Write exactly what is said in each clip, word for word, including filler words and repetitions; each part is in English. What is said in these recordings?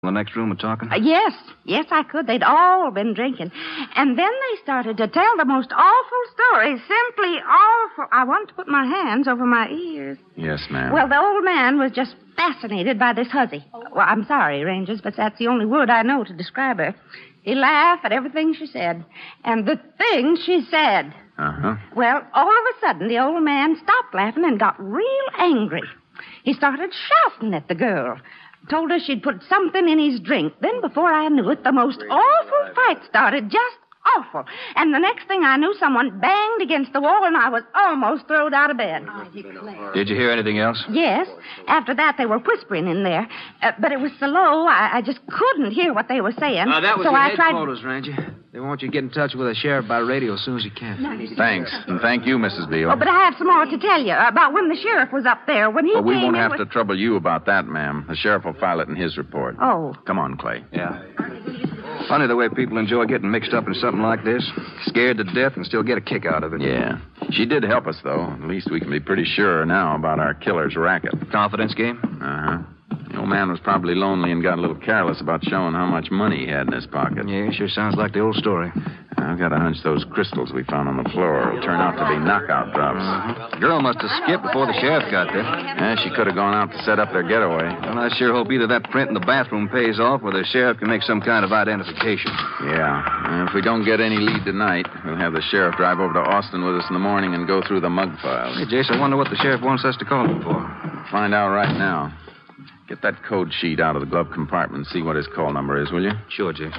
in the next room were talking? Uh, yes, yes, I could. They'd all been drinking. And then they started to tell the most awful stories. Simply awful. I want to put my hands over my ears. Yes, ma'am. Well, the old man was just fascinated by this hussy. Well, I'm sorry, Rangers, but that's the only word I know to describe her. He laughed at everything she said. And the thing she said. Uh-huh. Well, all of a sudden, the old man stopped laughing and got real angry. He started shouting at the girl. Told her she'd put something in his drink. Then, before I knew it, the most awful fight started. Just awful. And the next thing I knew, someone banged against the wall, and I was almost thrown out of bed. Did you hear anything else? Yes. After that, they were whispering in there. Uh, but it was so low, I, I just couldn't hear what they were saying. Uh, that was so your I tried... headquarters, Ranger. They want you to get in touch with the sheriff by radio as soon as you can. Thanks. And thank you, Missus Beale. Oh, but I have some more to tell you about when the sheriff was up there. When he Well, we came won't in have with... to trouble you about that, ma'am. The sheriff will file it in his report. Oh. Come on, Clay. Yeah. Funny the way people enjoy getting mixed up in something like this. Scared to death and still get a kick out of it. Yeah. She did help us, though. At least we can be pretty sure now about our killer's racket. Confidence game? Uh-huh. The old man was probably lonely and got a little careless about showing how much money he had in his pocket. Yeah, sure sounds like the old story. I've got a hunch those crystals we found on the floor will turn out to be knockout drops. Uh-huh. The girl must have skipped before the sheriff got there. Yeah, she could have gone out to set up their getaway. Well, I sure hope either that print in the bathroom pays off or the sheriff can make some kind of identification. Yeah. And if we don't get any lead tonight, we'll have the sheriff drive over to Austin with us in the morning and go through the mug files. Hey, Jace, I wonder what the sheriff wants us to call him for. Find out right now. Get that code sheet out of the glove compartment and see what his call number is, will you? Sure, Jace.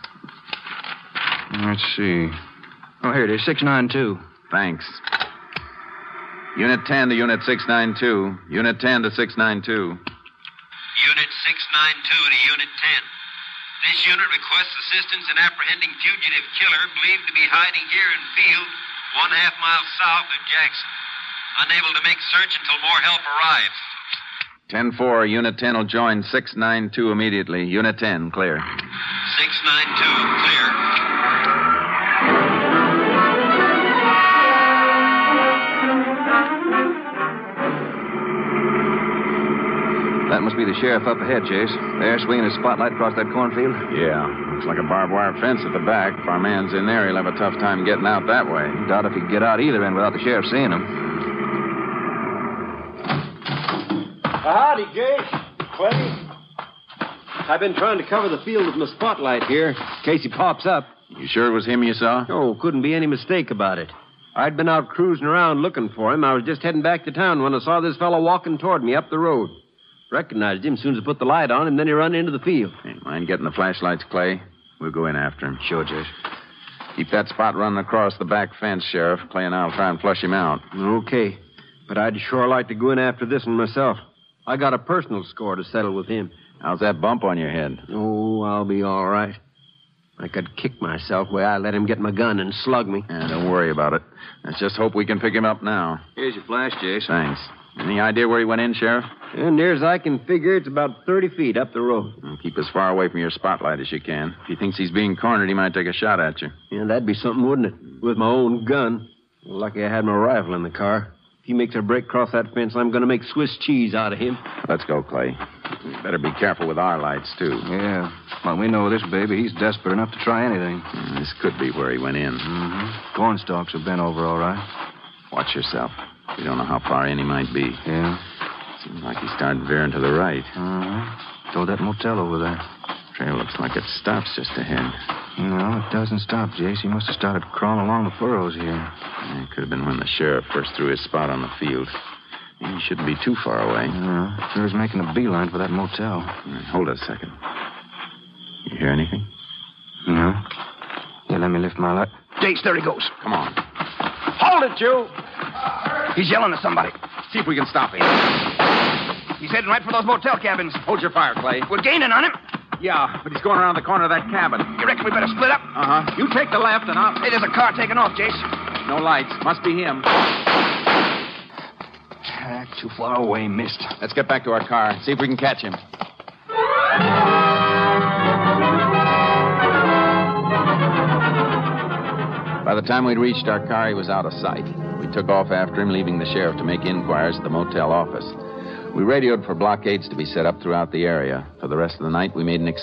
Let's see. Oh, here it is, six nine two. Thanks. Unit ten to Unit six nine two. Unit ten to six nine two. Unit six nine two to Unit ten. This unit requests assistance in apprehending fugitive killer believed to be hiding here in field one half mile south of Jackson. Unable to make search until more help arrives. ten four, Unit ten will join six nine two immediately. Unit ten, clear. six nine two, clear. That must be the sheriff up ahead, Chase. There, swinging his spotlight across that cornfield. Yeah, looks like a barbed wire fence at the back. If our man's in there, he'll have a tough time getting out that way. Doubt if he can get out either end without the sheriff seeing him. Howdy, Jace. Clay. I've been trying to cover the field with my spotlight here, in case he pops up. You sure it was him you saw? Oh, couldn't be any mistake about it. I'd been out cruising around looking for him. I was just heading back to town when I saw this fellow walking toward me up the road. Recognized him as soon as I put the light on him, then he run into the field. Hey, mind getting the flashlights, Clay? We'll go in after him. Sure, Jace. Keep that spot running across the back fence, Sheriff. Clay and I'll try and flush him out. Okay. But I'd sure like to go in after this one myself. I got a personal score to settle with him. How's that bump on your head? Oh, I'll be all right. I could kick myself where I let him get my gun and slug me. Yeah, don't worry about it. Let's just hope we can pick him up now. Here's your flash, Jace. Thanks. Any idea where he went in, Sheriff? And near as I can figure, it's about thirty feet up the road. Well, keep as far away from your spotlight as you can. If he thinks he's being cornered, he might take a shot at you. Yeah, that'd be something, wouldn't it? With my own gun. Lucky I had my rifle in the car. If he makes a break across that fence, I'm going to make Swiss cheese out of him. Let's go, Clay. Better be careful with our lights, too. Yeah. Well, we know this baby. He's desperate enough to try anything. Mm, this could be where he went in. Mm-hmm. Corn stalks have been over all right. Watch yourself. We don't know how far in he might be. Yeah. Seems like he started veering to the right. Uh-huh. Toward that motel over there. Trail looks like it stops just ahead. No, it doesn't stop, Jace. He must have started crawling along the furrows here. Yeah, it could have been when the sheriff first threw his spot on the field. He shouldn't be too far away. Yeah, sure is making a beeline for that motel. Right, hold it a second. You hear anything? No. Yeah, let me lift my light. Jace, there he goes. Come on. Hold it, Joe. He's yelling at somebody. See if we can stop him. He's heading right for those motel cabins. Hold your fire, Clay. We're gaining on him. Yeah, but he's going around the corner of that cabin. You reckon we better split up? Uh-huh. You take the left and I'll... Hey, there's a car taking off, Jace. No lights. Must be him. Ah, too far away, missed. Let's get back to our car. See if we can catch him. By the time we'd reached our car, he was out of sight. We took off after him, leaving the sheriff to make inquiries at the motel office. We radioed for blockades to be set up throughout the area. For the rest of the night, we made an